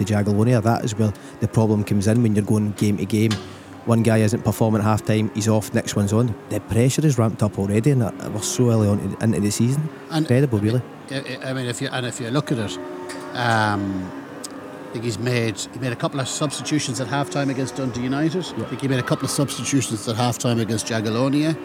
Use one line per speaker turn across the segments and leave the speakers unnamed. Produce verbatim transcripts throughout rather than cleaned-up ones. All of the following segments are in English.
to Jagiellonia. That is where the problem comes in when you're going game to game. One guy isn't performing at half time, he's off, next one's on. The pressure is ramped up already, and we're so early on into the season. And incredible, really.
I mean, if you and if you look at it, um, I think he's made he made a couple of substitutions at half time against Dundee United. Yeah. I think he made a couple of substitutions at half time against Jagiellonia,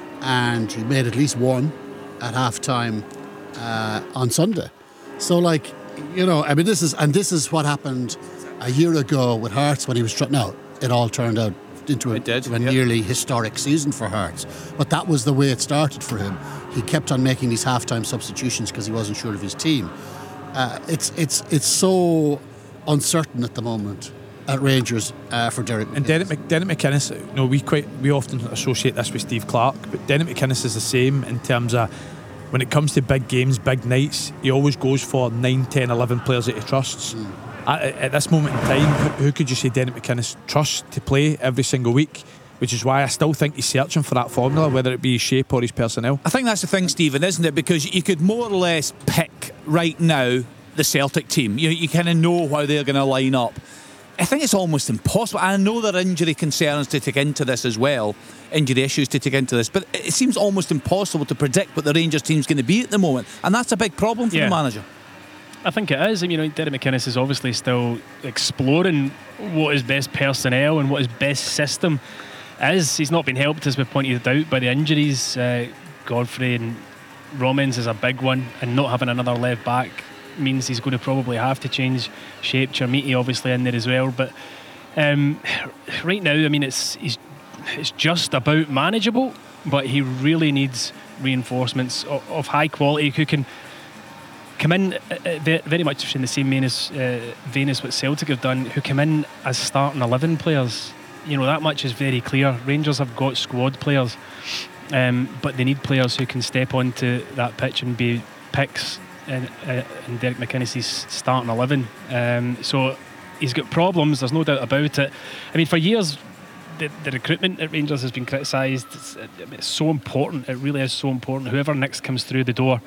and he made at least one at half time uh, on Sunday. So, like, you know, I mean, this is and this is what happened a year ago with Hearts when he was. Tr- now, it all turned out into a,
did,
to a
yep.
nearly historic season for Hearts, but that was the way it started for him. He kept on making these half-time substitutions because he wasn't sure of his team. Uh, it's it's it's so uncertain at the moment at Rangers uh, for Derek McInnes.
And Derek, Mc, Derek McInnes, you know, we quite we often associate this with Steve Clark, but Derek McInnes is the same in terms of when it comes to big games, big nights. He always goes for nine, ten, eleven players that he trusts. Mm. At, at this moment in time, who, who could you say Derek McInnes trusts to play every single week? Which is why I still think he's searching for that formula, whether it be his shape or his personnel.
I think that's the thing, Stephen, isn't it? Because you could more or less pick right now the Celtic team. You, you kind of know how they're going to line up. I think it's almost impossible. I know there are injury concerns to take into this as well, injury issues to take into this, but it seems almost impossible to predict what the Rangers team's going to be at the moment, and that's a big problem for
yeah.
the manager.
I think it is. I mean, you know, Derek McInnes is obviously still exploring what his best personnel and what his best system is. He's not been helped, as we pointed out, by the injuries. Uh, Godfrey and Romans is a big one, and not having another left back means he's going to probably have to change shape. Chermiti obviously in there as well, but um, right now, I mean, it's he's, it's just about manageable, but he really needs reinforcements of, of high quality who can come in uh, very much in the same vein as, uh, vein as what Celtic have done, who come in as starting eleven players. You know, that much is very clear. Rangers have got squad players, um, but they need players who can step onto that pitch and be picks in, uh, in Derek McInnes' starting eleven. Um, so he's got problems, there's no doubt about it. I mean, for years the, the recruitment at Rangers has been criticised. It's, it's so important, it really is so important. Whoever next comes through the door,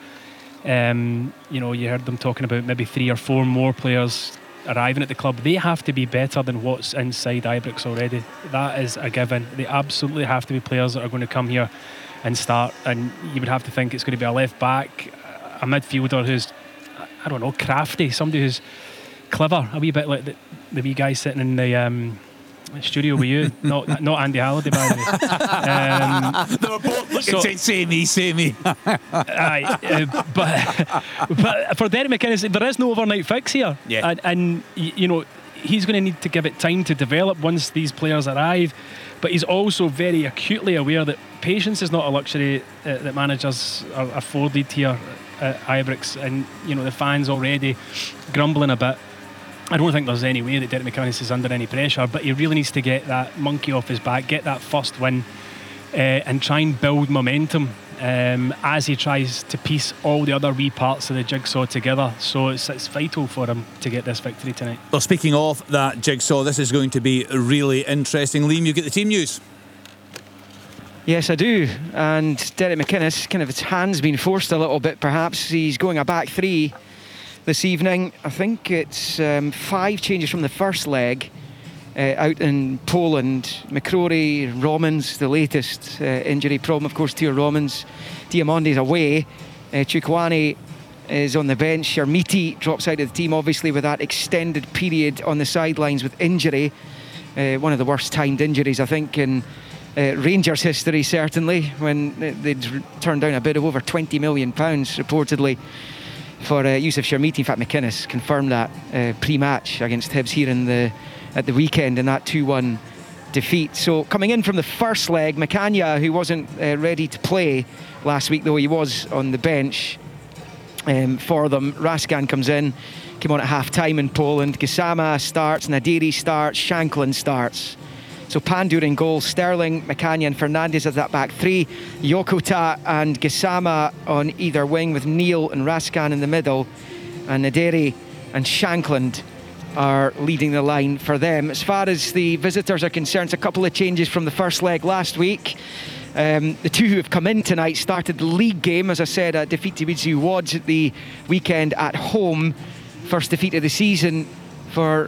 Um, you know, you heard them talking about maybe three or four more players arriving at the club. They have to be better than what's inside Ibrox already. That is a given. They absolutely have to be players that are going to come here and start, and you would have to think it's going to be a left back, a midfielder who's, I don't know, crafty, somebody who's clever, a wee bit like the, the wee guy sitting in the um, studio with you, not not Andy Halliday, by the way. Um,
they were both looking
so,
saying, say me, say me.
Aye, uh, but, but for Derek McInnes, there is no overnight fix here.
Yeah.
And, and you know, he's going to need to give it time to develop once these players arrive. But he's also very acutely aware that patience is not a luxury uh, that managers are afforded here at Ibrox. And, you know, the fans already grumbling a bit. I don't think there's any way that Derek McInnes is under any pressure, but he really needs to get that monkey off his back, get that first win, uh, and try and build momentum um, as he tries to piece all the other wee parts of the jigsaw together. So it's, it's vital for him to get this victory tonight.
Well, speaking of that jigsaw, this is going to be really interesting. Liam, you get the team news.
Yes, I do. And Derek McInnes, kind of his hand's been forced a little bit perhaps. He's going a back three this evening. I think it's um, five changes from the first leg uh, out in Poland. McCrory, Romans, the latest uh, injury problem, of course, Theo Romans. Diamonde's away. Uh, Chukwueze is on the bench. Chermiti drops out of the team, obviously, with that extended period on the sidelines with injury. Uh, one of the worst timed injuries, I think, in uh, Rangers history, certainly, when they'd turned down a bid of over twenty million pounds, reportedly, for uh, Youssef Chermiti. In fact, McInnes confirmed that uh, pre-match against Hibs here in the at the weekend in that two one defeat. So coming in from the first leg, Makanya, who wasn't uh, ready to play last week, though he was on the bench um, for them. Raskan comes in, came on at half-time in Poland. Gassama starts, Nadiri starts, Shanklin starts. So Pandur in goal, Sterling, Makanya and Fernandes as that back three. Yokota and Gassama on either wing with Neil and Raskan in the middle. And Nadiri and Shanklin are leading the line for them. As far as the visitors are concerned, a couple of changes from the first leg last week. Um, the two who have come in tonight started the league game, as I said, a defeat to Widzew Łódź at the weekend at home. First defeat of the season for